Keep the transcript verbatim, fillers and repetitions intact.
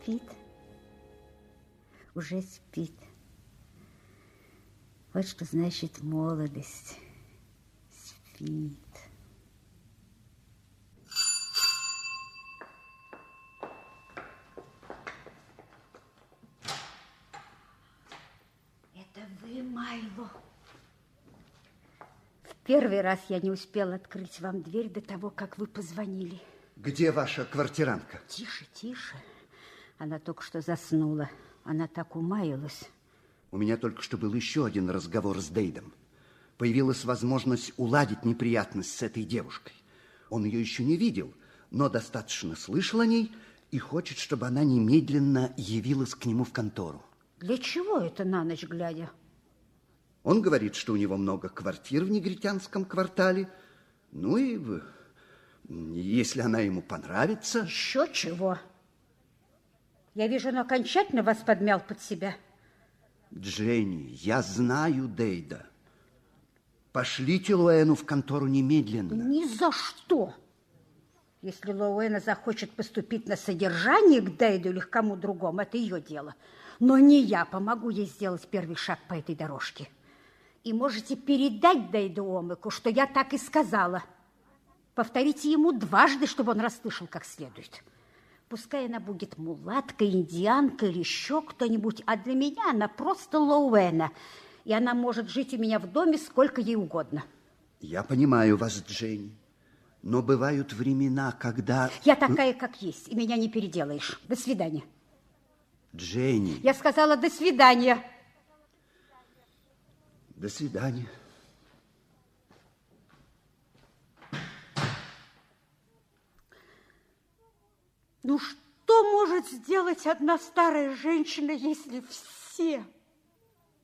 Спит. Уже спит. Вот что значит молодость. Спит. Это вы, Майло? В первый раз я не успела открыть вам дверь до того, как вы позвонили. Где ваша квартирантка? Тише, тише. Она только что заснула. Она так умаялась. У меня только что был еще один разговор с Дейдом. Появилась возможность уладить неприятность с этой девушкой. Он ее еще не видел, но достаточно слышал о ней и хочет, чтобы она немедленно явилась к нему в контору. Для чего это на ночь глядя? Он говорит, что у него много квартир в негритянском квартале. Ну и если она ему понравится... Еще чего? Я вижу, он окончательно вас подмял под себя. Дженни, я знаю Дейда. Пошлите Лоэну в контору немедленно. Ни за что. Если Лоэна захочет поступить на содержание к Дейду или к кому другому, это ее дело. Но не я помогу ей сделать первый шаг по этой дорожке. И можете передать Дейду Омыку, что я так и сказала. Повторите ему дважды, чтобы он расслышал как следует. Пускай она будет мулатка, индианка или еще кто-нибудь, а для меня она просто Лоуэна, и она может жить у меня в доме сколько ей угодно. Я понимаю вас, Дженни, но бывают времена, когда... Я такая, как есть, и меня не переделаешь. До свидания. Дженни. Я сказала до свидания. До свидания. Ну, что может сделать одна старая женщина, если все